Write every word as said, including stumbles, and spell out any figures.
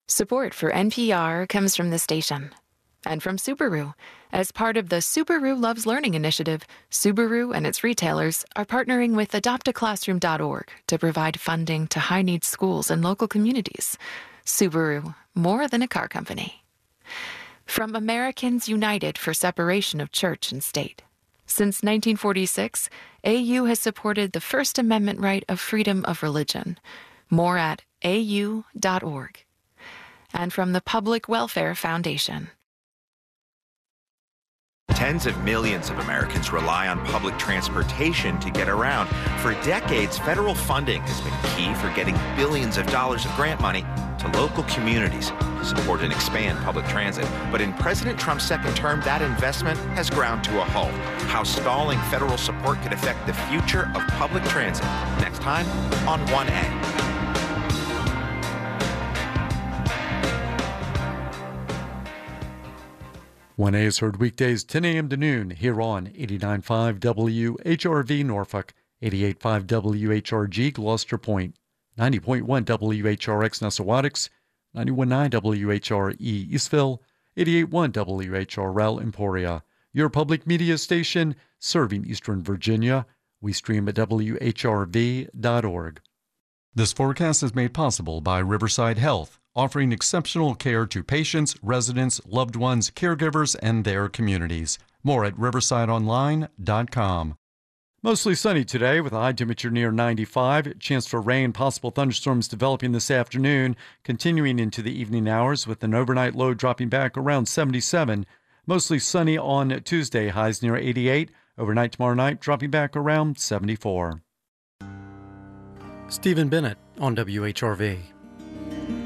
Support for N P R comes from the station and from Subaru. As part of the Subaru Loves Learning initiative, Subaru and its retailers are partnering with adopt a classroom dot org to provide funding to high-needs schools and local communities. Subaru, more than a car company. From Americans United for Separation of Church and State. Since nineteen forty-six, A U has supported the First Amendment right of freedom of religion. More at A U dot org. And from the Public Welfare Foundation. Tens of millions of Americans rely on public transportation to get around. For decades, federal funding has been key for getting billions of dollars of grant money to local communities to support and expand public transit. But in President Trump's second term, that investment has ground to a halt. How stalling federal support could affect the future of public transit. Next time on one A. one A is heard weekdays ten a.m. to noon here on eighty-nine point five W H R V Norfolk, eighty-eight point five W H R G Gloucester Point, ninety point one W H R X Nessawadox, ninety-one point nine W H R E Eastville, eighty-eight point one W H R L Emporia. Your public media station serving Eastern Virginia. We stream at W H R V dot org. This forecast is made possible by Riverside Health, offering exceptional care to patients, residents, loved ones, caregivers, and their communities. More at riverside online dot com. Mostly sunny today with a high temperature near ninety-five. Chance for rain, possible thunderstorms developing this afternoon, continuing into the evening hours with an overnight low dropping back around seventy-seven. Mostly sunny on Tuesday, highs near eighty-eight. Overnight tomorrow night, dropping back around seventy-four. Stephen Bennett on W H R V.